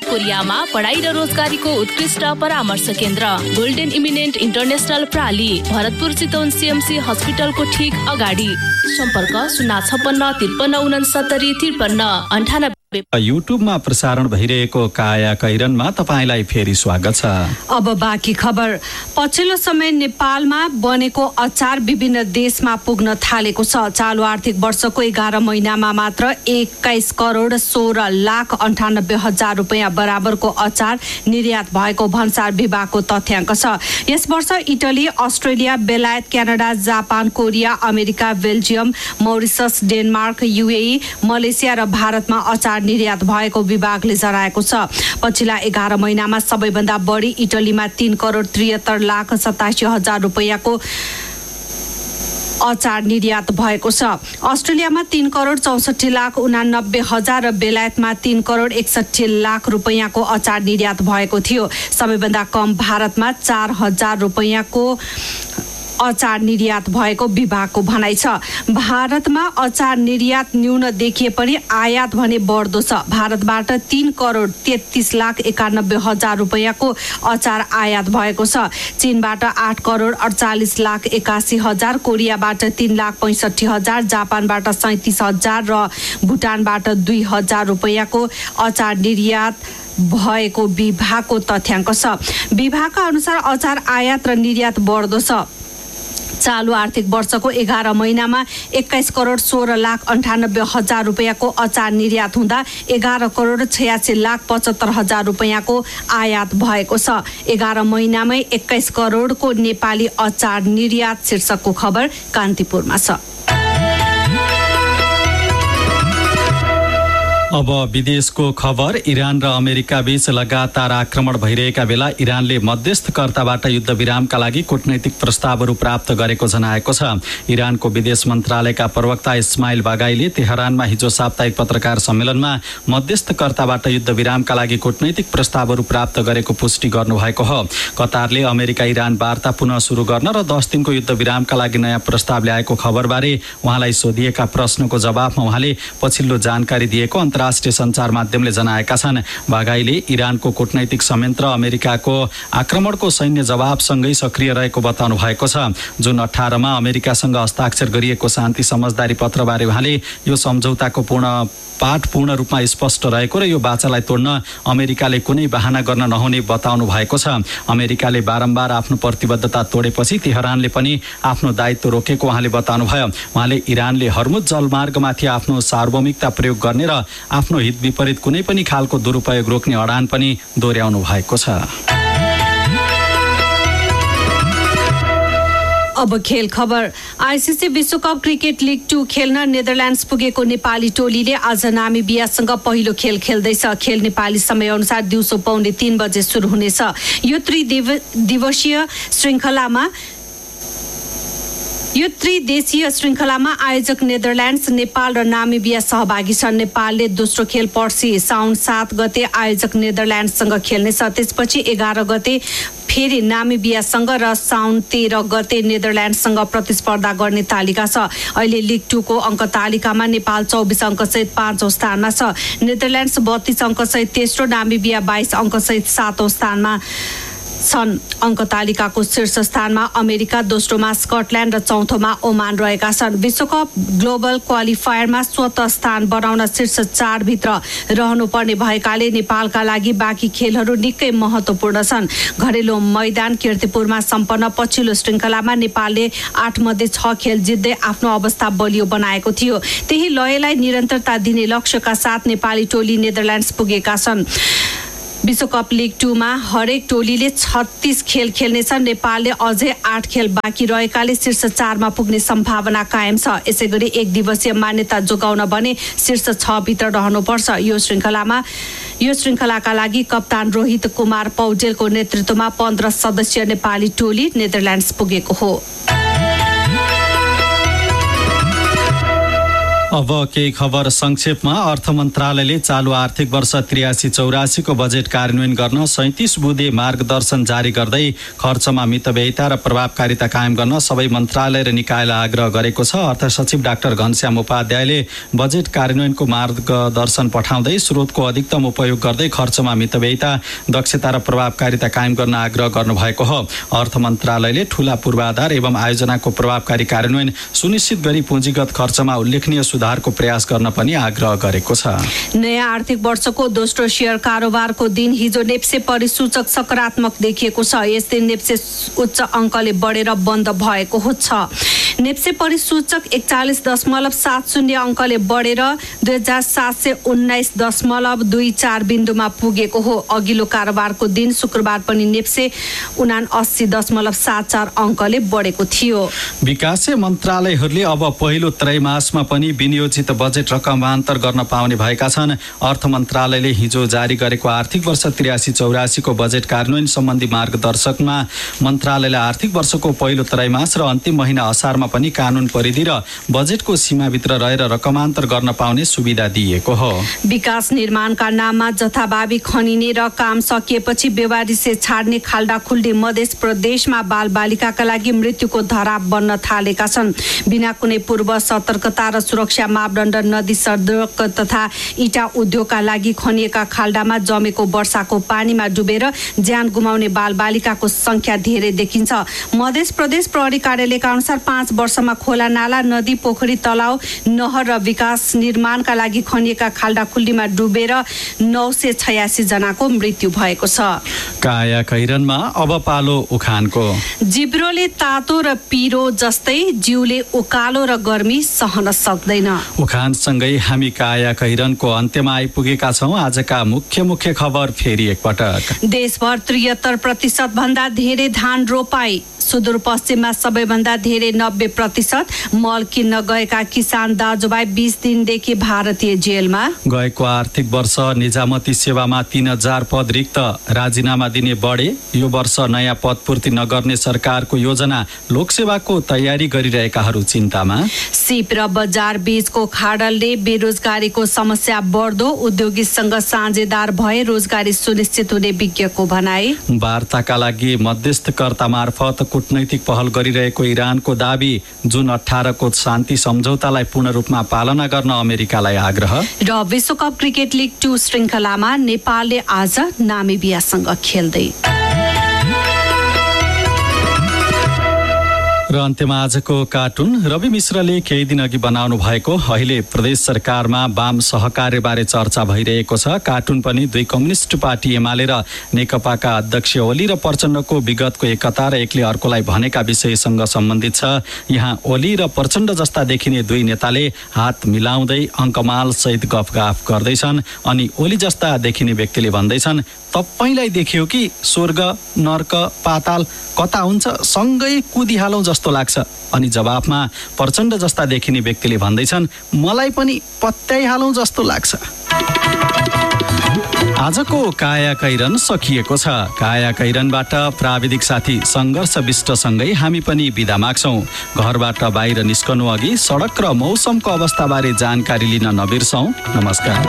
कोरियामा पढाइ र रोजगारीको उत्कृष्ट परामर्श केन्द्र golden eminent international प्राली Bharatpur Chitwan CMC हस्पिटलको ठीक अगाडि। सम्पर्क 056 53 69 53 युट्युबमा प्रसारण भइरहेको काया कैरनमा तपाईलाई फेरि स्वागत छ। अब बाँकी खबर। पछिल्लो समय नेपालमा बनेको अचार विभिन्न देशमा पुग्न थालेको छ। चालु आर्थिक वर्षको 11 महिनामा मात्र 21 करोड 16 लाख 98 हजार रुपैयाँ बराबरको अचार निर्यात भएको भन्सार विभागको तथ्याङ्क छ। यस वर्ष इटली, अस्ट्रेलिया, बेलायत, Canada, Japan, Korea, America, Belgium, मौरिसस, Denmark, UAE, Malaysia र भारतमा अचार निर्यात भएको विभागले जनाएको छ। पछिल्ला 11 महिनामा सबैभन्दा बढी इटलीमा 3 करोड 73 लाख 87 हजार रुपैयाँको अचार निर्यात भएको छ। अस्ट्रेलियामा 3 करोड 64 लाख 89 हजार र बेलायतमा 3 करोड 61 लाख रुपैयाँको अचार निर्यात भएको थियो। सबैभन्दा कम भारतमा 4 हजार रुपैयाँको अचार निर्यात भएको विभागको भनाइ छ। भारतमा अचार निर्यात न्यून देखिए पनि आयात भने बढ्दो छ। भारतबाट 3 करोड 33 लाख 91 हजार रुपैयाँको अचार आयात भएको छ। चीनबाट 8 करोड 48 लाख 81 हजार, कोरियाबाट 3 लाख 65 हजार, जापानबाट 37 हजार र भुटानबाट 2 हजार रुपैयाँको अचार निर्यात भएको विभागको तथ्याङ्क छ। विभागका अनुसार अचार आयात र निर्यात बढ्दो छ। चालु आर्थिक वर्षको 11 महिनामा 21 करोड 16 लाख 98 हजार रुपैयाँको अचार निर्यात हुँदा 11 करोड 86 लाख 75 हजार रुपैयाँको आयात भएको छ। 11 महिनामै 21 करोडको नेपाली अचार निर्यात शीर्षकको खबर कान्तिपुरमा छ। अब विदेशको खबर। इरान र अमेरिका बीच लगातार आक्रमण भइरहेका बेला इरानले मध्यस्थकर्ताबाट युद्ध विरामका लागि कूटनैतिक प्रस्तावहरू प्राप्त गरेको जनाएको छ। इरानको विदेश मन्त्रालयका प्रवक्ता इस्माइल बागाईले तेहरानमा हिजो साप्ताहिक पत्रकार सम्मेलनमा मध्यस्थकर्ताबाट युद्ध विरामका लागि कूटनैतिक प्रस्तावहरू प्राप्त गरेको पुष्टि गर्नुभएको हो। कतारले अमेरिका इरान वार्ता पुनः सुरु गर्न र 10 दिनको युद्ध विरामका लागि नयाँ प्रस्ताव ल्याएको खबरबारे उहाँलाई सोधिएका प्रश्नको जवाफमा उहाँले पछिल्लो जानकारी दिएको अन्तर्राष्ट्रिय सञ्चार माध्यमले जनाएका छन्। बागाईले इरानको कूटनैतिक संयन्त्र अमेरिकाको आक्रमणको सैन्य जवाबसँगै सक्रिय रहेको बताउनु भएको छ। जुन 18 मा अमेरिकासँग हस्ताक्षर गरिएको शान्ति समझदारी पत्रबारे उहाँले यो सम्झौताको पूर्ण रूपमा स्पष्ट रहेको र यो बाचालाई तोड्न अमेरिकाले कुनै बहाना गर्न नहुने बताउनु भएको छ। अमेरिकाले बारम्बार आफ्नो प्रतिबद्धता तोडेपछि तेहरानले पनि आफ्नो दायित्व रोकेको उहाँले बताउनुभयो। उहाँले इरानले हर्मुज जलमार्गमाथि आफ्नो सार्वभौमिकता प्रयोग गर्ने र आफ्नो हित विपरीत कुनै पनि खालको दुरुपयोग रोक्ने अडान पनि दोहोर्याउनु भएको छ। अब खेल खबर। ICC विश्वकप क्रिकेट लिग 2 खेल्न नेदरल्यान्ड्स पुगेको नेपाली टोलीले आज नामिबियासँग पहिलो खेल खेल्दैछ। खेल नेपाली समयअनुसार दिउँसो 2:30 बजे सुरु हुनेछ। यो त्रिदेशीय श्रृङ्खलामा आयोजक नेदरल्यान्ड्स, नेपाल र नामिबिया सहभागी छन्। नेपालले दोस्रो खेल पर्सि साउन 7 गते आयोजक नेदरल्यान्ड्ससँग खेल्नेछ। त्यसपछि 11 गते फेरि नामिबियासँग र साउन 13 गते नेदरल्यान्ड्ससँग प्रतिस्पर्धा गर्ने तालिका छ। अहिले लिग 2 को अङ्क तालिकामा नेपाल 24 अङ्कसहित 5औं स्थानमा छ। नेदरल्यान्ड्स 32 अङ्कसहित तेस्रो, नामिबिया 22 अङ्कसहित 7औं स्थानमा छन्। अङ्क तालिकाको शीर्ष स्थानमा अमेरिका, दोस्रोमा स्कटल्यान्ड र चौथोमा ओमान रहेका छन्। विश्वकप ग्लोबल क्वालिफायरमा स्वतः स्थान बनाउन शीर्ष 4 भित्र रहनुपर्ने भएकाले नेपालका लागि बाँकी खेलहरू निकै महत्त्वपूर्ण छन्। घरेलु मैदान कीर्तिपुरमा सम्पन्न पछिल्लो श्रृङ्खलामा नेपालले 8 मध्ये 6 खेल जित्दै आफ्नो अवस्था बलियो बनाएको थियो। त्यही लयलाई निरन्तरता दिने लक्ष्यका साथ नेपाली टोली नेदरल्यान्ड्स पुगेका छन्। विश्वकप लिग 2 मा हरेक टोलीले 36 खेल खेल्नेछन्। नेपालले अझै 8 खेल बाँकी रहेकाले शीर्ष 4 मा पुग्ने सम्भावना कायम छ। यसैगरी एक दिवसीय मान्यता जोगाउन भने शीर्ष 6 भित्र रहनुपर्छ। यो श्रृङ्खलाका लागि कप्तान रोहित कुमार पौडेलको नेतृत्वमा 15 सदस्यीय नेपाली टोली नेदरल्यान्ड्स पुगेको हो। अब केही खबर संक्षेपमा। अर्थ मन्त्रालयले चालु आर्थिक वर्ष 83-84 को बजेट कार्यान्वयन गर्न 37 बुँदे मार्गदर्शन जारी गर्दै खर्चमा मितव्ययिता र प्रभावकारिता कायम गर्न सबै मन्त्रालय र निकायलाई आग्रह गरेको छ। अर्थ सचिव डाक्टर घनश्याम उपाध्यायले बजेट कार्यान्वयनको मार्गदर्शन पठाउँदै स्रोतको अधिकतम उपयोग गर्दै खर्चमा मितव्ययिता, दक्षता र प्रभावकारिता कायम गर्न आग्रह गर्नुभएको हो। अर्थ मन्त्रालयले ठूला पूर्वाधार एवं आयोजनाको प्रभावकारी कार्यान्वयन सुनिश्चित गरी पुँजीगत खर्चमा उल्लेखनीय सुधारको प्रयास गर्न पनि आग्रह गरेको छ। नयाँ आर्थिक वर्षको दोस्रो शेयर कारोबारको दिन हिजो नेप्से परिसूचक सकारात्मक देखिएको छ। यस दिन नेप्से उच्च अङ्कले बढेर बन्द भएको छ। नेप्से परिसूचक 41.70 अङ्कले बढेर 2719.24 बिन्दुमा पुगेको हो। अघिल्लो कारोबारको दिन शुक्रबार पनि नेप्से 79.74 अङ्कले बढेको थियो। विकास मन्त्रालयहरूले अब पहिलो त्रैमासमा पनि विनियोजित बजेट रकमान्तर गर्न पाउने भएका छन्। अर्थ मन्त्रालयले हिजो जारी गरेको आर्थिक वर्ष 83-84 को बजेट कार्यान्वयन सम्बन्धी मार्गदर्शकमा मन्त्रालयले आर्थिक वर्षको पहिलो त्रैमास र अन्तिम महिना असारमा पनि कानुन परिधि र बजेटको सीमाभित्र रहेर रकमान्तर गर्न पाउने सुविधा दिएको हो। विकास निर्माणका नाममा जथाभावी खनिने र काम सकिएपछि बेवारिसे छाड्ने खाल्डा खुल्डी मध्य प्रदेशमा बालबालिकाका लागि मृत्युको धराप बन्न थालेका छन्। बिना कुनै पूर्व सतर्कता र सुरक्षा मापदण्ड नदी सडक तथा इटा उद्योगका लागि खनिएका खाल्डामा जमेको वर्षाको पानीमा डुबेर ज्यान गुमाउने बालबालिकाको संख्या धेरै देखिन्छ। मध्य प्रदेश प्रहरी कार्यालयका अनुसार 5 वर्षमा खोला नाला, नदी, पोखरी, तलाउ, नहर र विकास निर्माणका लागि खनिएका खाल्डा खुल्डीमा डुबेर 986 जनाको मृत्यु भएको छ। काया कैरनमा अब पालो उखानको। जिब्रोले तातो र पिरो जस्तै जिउले उकालो र गर्मी सहन सक्दैन। उखानसँगै हामी काया कैरनको अन्त्यमा आइपुगेका छौं। आजका मुख्य खबर फेरि एकपटक। देशभर 73% भन्दा धेरै धान रोपाई। सुदूरपश्चिममा सबैभन्दा धेरै 90%। मल किन्न गएका किसान दाजुभाइ 20 दिनदेखि भारतीय जेलमा। गएको आर्थिक वर्ष निजामती सेवामा 3000 पद रिक्त, राजीनामा दिने बढे। यो वर्ष नयाँ पद पूर्ति नगर्ने सरकारको योजना, लोकसेवाको तयारी गरिरहेकाहरू चिन्तामा। सिप र बजार बीचको खाडलले बेरोजगारीको समस्या बढ्दो, उद्योगीसँग साझेदार भए रोजगारी सुनिश्चित हुने विज्ञको भनाई। वार्ताका लागि मध्यस्थकर्ता मार्फत कूटनैतिक पहल गरिरहेको इरानको दाबी। जुन 18 को शान्ति सम्झौतालाई पूर्ण रूपमा पालना गर्न अमेरिकालाई आग्रह। र विश्वकप क्रिकेट लिग 2 श्रृङ्खलामा नेपालले आज नामिबियासँग खेल्दै। र अन्त्यमा आजको कार्टुन। रवि मिश्रले केही दिन अघि बनाउनु भएको अहिले प्रदेश सरकारमा वाम सहकार्यबारे चर्चा भइरहेको छ। कार्टुन पनि दुई कम्युनिस्ट पार्टी एमाले र नेकपाका अध्यक्ष ओली र प्रचण्डको विगतको एकता र एकले अर्कोलाई भनेका विषयसँग सम्बन्धित छ। यहाँ ओली र प्रचण्ड जस्ता देखिने दुई नेताले हात मिलाउँदै अङ्कमाल सहित गफगाफ गर्दैछन्। अनि ओली जस्ता देखिने व्यक्तिले भन्दैछन्, तपाईलाई देखियो कि स्वर्ग, नर्क, पाताल कता हुन्छ, सँगै कुदिहालौँ जस्तो लाग्छ। अनि जवाफमा प्रचण्ड जस्ता देखिने व्यक्तिले भन्दैछन्, मलाई पनि पत्याइहालौँ जस्तो लाग्छ। आजको काया कैरन सकिएको छ। काया कैरनबाट प्राविधिक साथी सङ्घर्ष विष्टसँगै हामी पनि बिदा माग्छौँ। घरबाट बाहिर निस्कनु अघि सडक र मौसमको अवस्थाबारे जानकारी लिन नबिर्सौँ। नमस्कार।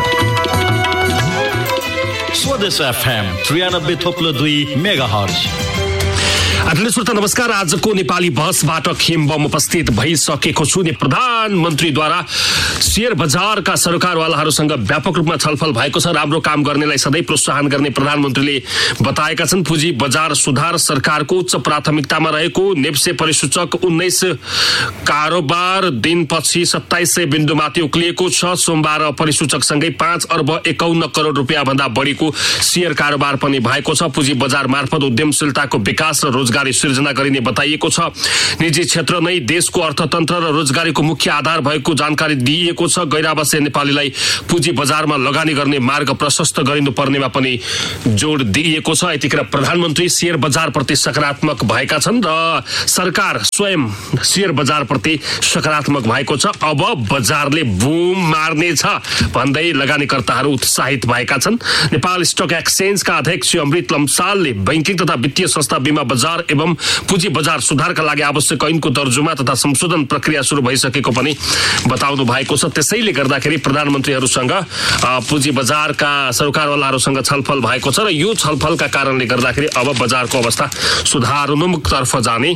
स्वदेश FM 93.2 मेगाहर्ज। आदरणीय श्रोता नमस्कार। आजको नेपाली बहसबाट खेम्बम उपस्थित भइसकेको छु। प्रधानमन्त्रीद्वारा शेयर बजारका सरकारवालाहरूसँग व्यापक रूपमा छलफल भएको छ। राम्रो काम गर्नेलाई सधैँ प्रोत्साहन गर्ने प्रधानमन्त्रीले बताएका छन्। पुँजी बजार सुधार सरकारको उच्च प्राथमिकतामा रहेको। नेप्से परिसूचक 19 कारोबार दिनपछि 2700 बिन्दुमाथि उक्लिएको छ। सोमबार परिसूचकसँगै 5 अर्ब 51 करोड रुपियाँ भन्दा बढीको शेयर कारोबार पनि भएको छ। पुँजी बजार मार्फत उद्यमशीलताको विकास र रोजगारी सृजना गरिने बताइएको छ। निजी क्षेत्र नै देशको अर्थतन्त्र र रोजगारीको मुख्य आधार भएको जानकारी दिइएको छ। गैरावासीय नेपालीलाई पुँजी बजारमा लगानी गर्ने मार्ग प्रशस्त गरिनुपर्नेमा पनि जोड दिइएको छ। यतिखेर प्रधानमन्त्री शेयर बजारप्रति सकारात्मक भएका छन् र सरकार स्वयं शेयर बजारप्रति सकारात्मक भएको छ। अब बजारले बुम मार्नेछ भन्दै लगानीकर्ताहरू उत्साहित भएका छन्। नेपाल स्टक एक्सचेन्जका अध्यक्ष अमृत लम्सालले बैंकिङ तथा वित्तीय संस्था बीमा बजार बजार एवं पुँजी बजार सुधारका लागि आवश्यक ऐनको तर्जुमा तथा संशोधन प्रक्रिया सुरु भइसकेको पनि बताउनु भएको छ। त्यसैले गर्दाखेरि प्रधानमन्त्रीहरूसँग पुँजी बजारका सरकारवालाहरूसँग छलफल भएको छ र यो छलफलका कारणले गर्दाखेरि अब बजारको अवस्था सुधारोन्मुखतर्फ जाने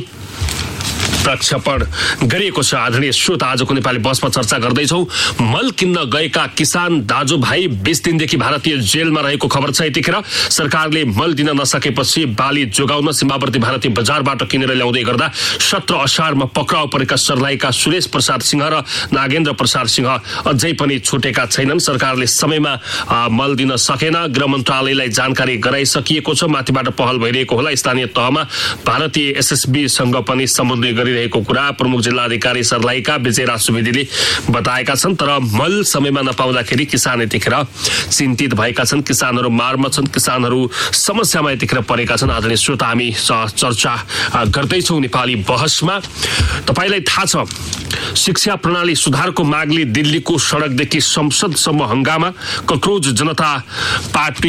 प्रक्षेपण गरिएको छ। आदरणीय श्रोता, आजको नेपाली बसमा चर्चा गर्दैछौ। मल किन्न गएका किसान दाजुभाइ 20 दिनदेखि भारतीय जेलमा रहेको खबर छ। यतिखेर सरकारले मल दिन नसकेपछि बाली जोगाउन सीमावर्ती भारतीय बजारबाट किनेर ल्याउँदै गर्दा 17 असारमा पक्राउ परेका सर्लाहीका सुरेश प्रसाद सिंह र नागेन्द्र प्रसाद सिंह अझै पनि छुटेका छैनन्। सरकारले समयमा मल दिन सकेन। गृह मन्त्रालयलाई जानकारी गराइसकिएको छ। माथिबाट पहल भइरहेको होला। स्थानीय तहमा भारतीय एसएसबीसँग पनि समन्वय गरिरहेको कुरा प्रमुख जिल्लाधिकारी सर्लाहीका विजयराज सुवेदीले बताएका छन्। तर मल समयमा नपाउँदाखेरि किसान यतिखेर चिन्तित भएका छन्। किसानहरू मारमा छन्। किसानहरू समस्यामा यतिखेर परेका छन्। आदरणीय श्रोता, हामी चर्चा गर्दैछौँ नेपाली बहसमा। तपाईँलाई थाहा छ, शिक्षा प्रणाली सुधारको मागले दिल्लीको सडकदेखि संसदसम्म हंगामा। कक्रोज जनता पार्टी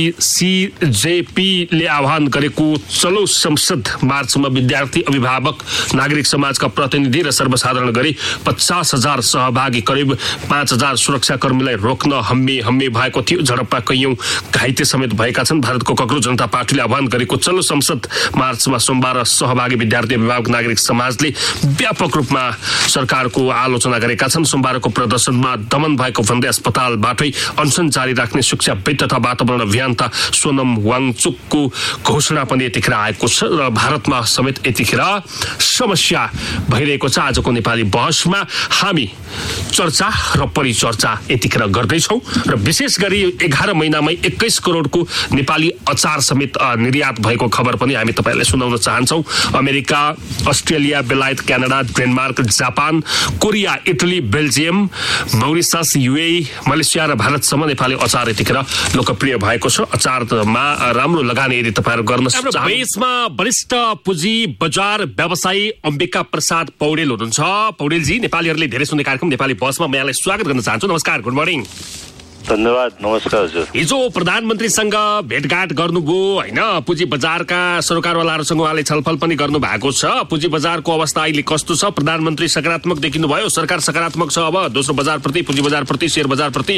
सीजेपीले आह्वान गरेको चलो संसद मार्चमा विद्यार्थी, अभिभावक, नागरिक समाजका प्रतिनिधि र सर्वसाधारण गरी 50,000 सहभागी, करिब 5,000 सुरक्षाकर्मीलाई रोक्न हम्मे भएको थियो। झडपमा कैयौं घाइते समेत भएका छन्। भारतको कक्रोज जनता पार्टीले आह्वान गरेको चलो संसद मार्चमा सोमबार सहभागी विद्यार्थी, अभिभावक, नागरिक समाजले व्यापक रूपमा सरकारको आलोचना गरेका छन्। सोमबारको प्रदर्शनमा दमन भएको भन्दै अस्पतालबाटै अनसन जारी राख्ने शिक्षाविद तथा वातावरण अभियन्ता सोनम वाङचुकको घोषणा पनि यतिखेर आएको छ र भारतमा समेत यतिखेर समस्या भइरहेको छ। आजको नेपाली बहसमा हामी चर्चा र परिचर्चा यतिखेर गर्दैछौँ र विशेष गरी 11 महिनामै 21 करोडको नेपाली अचार समेत निर्यात भएको खबर पनि हामी तपाईँलाई सुनाउन चाहन्छौँ। अमेरिका, अस्ट्रेलिया, बेलायत, Canada, Denmark, Japan, Korea, Italy, Belgium, मौरिसस, UAE, Malaysia र भारतसम्म नेपाली अचार यतिखेर लोकप्रिय भएको छ। अचारमा राम्रो लगानी यदि तपाईँहरू गर्न चाहनुहुन्छ। बेसमा वरिष्ठ पुँजी बजार व्यवसायी अम्बिका प्रसाद पौडेल हुनुहुन्छ। पौडेलजी, नेपालीहरूले धेरै सुन्ने कार्यक्रम नेपाली बसमा म यहाँलाई स्वागत गर्न चाहन्छु। नमस्कार, गुड मर्निङ। धन्यवाद। नमस्कार हजुर। हिजो प्रधानमन्त्रीसँग भेटघाट गर्नुभयो होइन? पुँजी बजारका सरकारवालाहरूसँग उहाँले छलफल पनि गर्नु भएको छ। पुँजी बजारको अवस्था अहिले कस्तो छ? प्रधानमन्त्री सकारात्मक देखिनु भयो? सरकार सकारात्मक छ अब दोस्रो बजारप्रति, पुँजी बजारप्रति, शेयर बजारप्रति?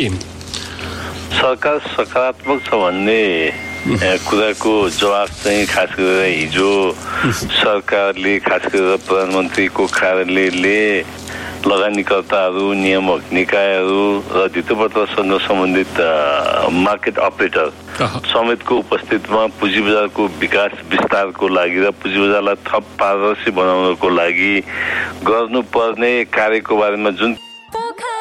सरकार सकारात्मक छ भन्ने कुराको जवाब चाहिँ खास गरेर हिजो सरकारले, खास गरेर प्रधानमन्त्रीको कार्यालयले लगानीकर्ताहरू, नियामक निकायहरू र धितोपत्रसँग सम्बन्धित मार्केट अपरेटर समेतको उपस्थितिमा पुँजी बजारको विकास विस्तारको लागि र पुँजी बजारलाई थप पारदर्शी बनाउनको लागि गर्नुपर्ने कार्यको बारेमा जुन